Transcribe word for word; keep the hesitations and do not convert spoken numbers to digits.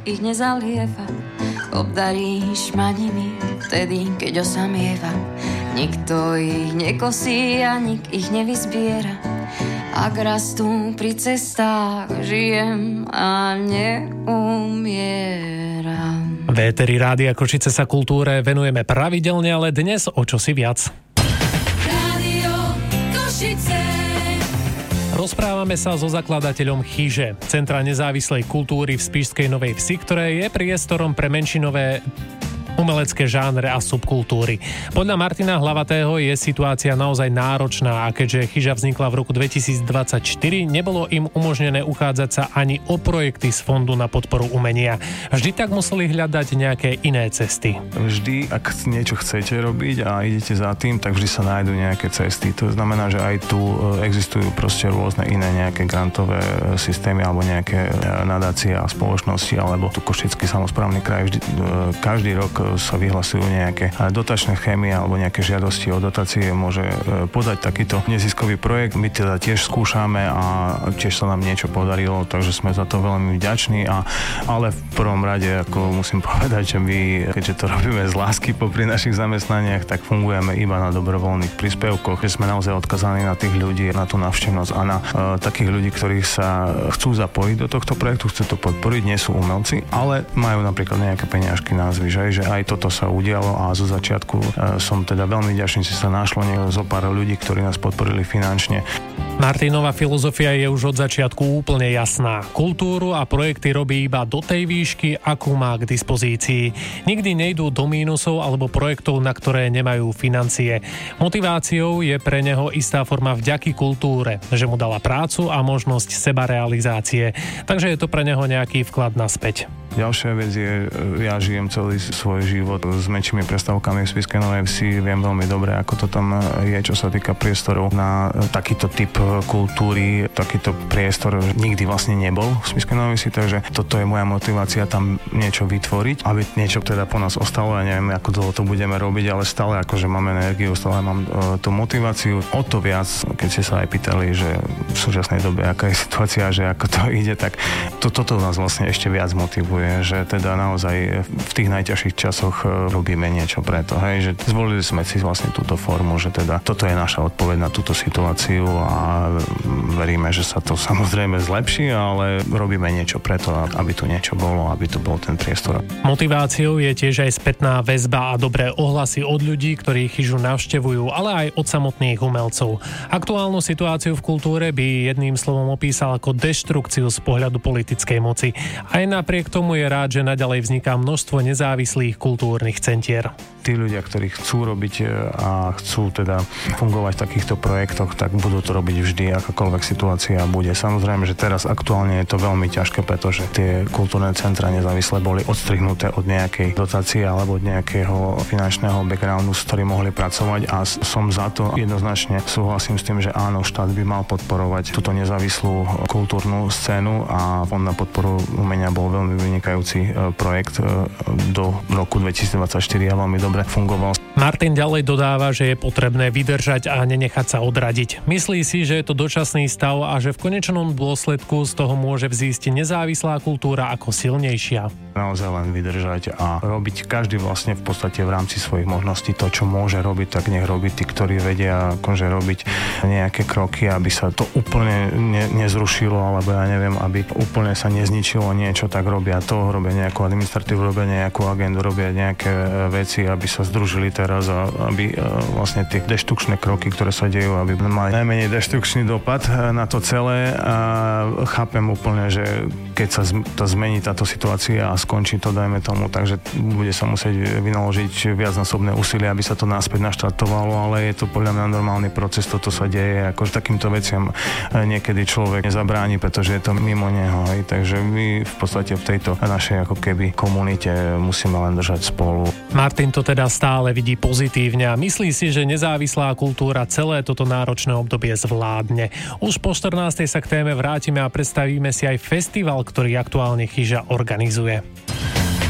ich nezalieva. Obdaríš ma nimi vtedy, keď osamieva. Nikto ich nekosí a nik ich nevyzbiera. Ak rastú pri cestách, žijem a neumieram. V éteri Rádia Košice sa kultúre venujeme pravidelne, ale dnes o čosi viac. Rádio Košice. Rozprávame sa so zakladateľom Chyže, Centra nezávislej kultúry v Spišskej Novej Vsi, ktoré je priestorom pre menšinové umelecké žánre a subkultúry. Podľa Martina Hlavatého je situácia naozaj náročná a keďže Chyža vznikla v roku dvetisícdvadsaťštyri, nebolo im umožnené uchádzať sa ani o projekty z Fondu na podporu umenia. Vždy tak museli hľadať nejaké iné cesty. Vždy, ak niečo chcete robiť a idete za tým, tak vždy sa nájdú nejaké cesty. To znamená, že aj tu existujú proste rôzne iné nejaké grantové systémy alebo nejaké nadácie a spoločnosti, alebo tu Košický samosprávny kraj vždy, každý rok sa vyhlasujú nejaké dotačné schémy alebo nejaké žiadosti o dotácie, môže podať takýto neziskový projekt. My teda tiež skúšame a tiež sa nám niečo podarilo, takže sme za to veľmi vďační. A, ale v prvom rade, ako musím povedať, že my, keďže to robíme z lásky popri našich zamestnaniach, tak fungujeme iba na dobrovoľných príspevkoch, že sme naozaj odkazaní na tých ľudí, na tú návštevnosť a na uh, takých ľudí, ktorí sa chcú zapojiť do tohto projektu, chcú to podporiť, nie sú umelci, ale majú napríklad nejaké peňažky názvy, že, že aj toto sa udialo a zo začiatku e, som teda veľmi vďačný, že sa našlo zo pár ľudí, ktorí nás podporili finančne. Martinova filozofia je už od začiatku úplne jasná. Kultúru a projekty robí iba do tej výšky, akú má k dispozícii. Nikdy nejdú do mínusov alebo projektov, na ktoré nemajú financie. Motiváciou je pre neho istá forma vďaky kultúre, že mu dala prácu a možnosť sebarealizácie. Takže je to pre neho nejaký vklad naspäť. Ďalšia vec je, ja žijem celý svoj život s menšími prestávkami v Spišskej Novej Vsi, viem veľmi dobre, ako to tam je, čo sa týka priestorov na takýto typ kultúry, takýto priestor nikdy vlastne nebol v Spišskej Novej Vsi, takže toto je moja motivácia tam niečo vytvoriť, aby niečo teda po nás ostalo, ja neviem, ako dlho to budeme robiť, ale stále akože mám energiu, stále mám uh, tú motiváciu, o to viac, keď ste sa aj pýtali, že v súčasnej dobe, aká je situácia, že ako to ide, tak to, toto nás vlastne ešte viac motivuje, že teda naozaj v tých najťažších časoch robíme niečo preto, hej, že zvolili sme si vlastne túto formu, že teda toto je naša odpoveď na túto situáciu a veríme, že sa to samozrejme zlepší, ale robíme niečo preto, aby tu niečo bolo, aby tu bol ten priestor. Motiváciou je tiež aj spätná väzba a dobré ohlasy od ľudí, ktorí Chyžu navštevujú, ale aj od samotných umelcov. Aktuálnu situáciu v kultúre by jedným slovom opísal ako deštrukciu z pohľadu politickej moci. Aj napriek tomu je rád, že naďalej vzniká množstvo nezávislých kultúrnych centier. Tí ľudia, ktorí chcú robiť a chcú teda fungovať v takýchto projektoch, tak budú to robiť vždy, akákoľvek situácia bude. Samozrejme, že teraz aktuálne je to veľmi ťažké, pretože tie kultúrne centra nezávislé boli odstrihnuté od nejakej dotácie alebo od nejakého finančného backgroundu, s ktorým mohli pracovať a som za to jednoznačne súhlasím s tým, že áno, štát by mal podporovať túto nezávislú kultúrnu scénu a Fond na podporu umenia bol veľmi vynikajúci projekt do roku dvetisícdvadsaťštyri a veľmi dobre fungoval. Martin ďalej dodáva, že je potrebné vydržať a nenechať sa odradiť. Myslí si, že je to dočasný stav a že v konečnom dôsledku z toho môže vzísť nezávislá kultúra ako silnejšia. Naozaj len vydržať a robiť každý vlastne v podstate v rámci svojich možností to, čo môže robiť, tak nech robí tí, ktorí vedia akože robiť nejaké kroky, aby sa to úplne ne, nezrušilo, alebo ja neviem, aby úplne sa nezničilo niečo, tak robia to, robia nejakú administratívu, robia nejakú agendu, robia nejaké veci, aby sa združili teraz a aby vlastne tie deštrukčné kroky, ktoré sa dejú, aby mali najmenej deštrukčný dopad na to celé. A chápem úplne, že keď sa to zmení táto situácia a skončí to, dajme tomu, takže bude sa musieť vynaložiť viacnásobné úsilie, aby sa to naspäť naštartovalo, ale je to podľa mňa normálny proces, toto sa deje, akože takýmto veciam niekedy človek nezabráni, pretože je to mimo neho, hej. Takže my v podstate v tejto našej ako keby komunite musíme len držať spolu. Martin to teda stále vidí pozitívne a myslí si, že nezávislá kultúra celé toto náročné obdobie zvládne. Už po štrnástej sa k téme vrátime a predstavíme si aj festival, ktorý aktuálne Chyža organizuje.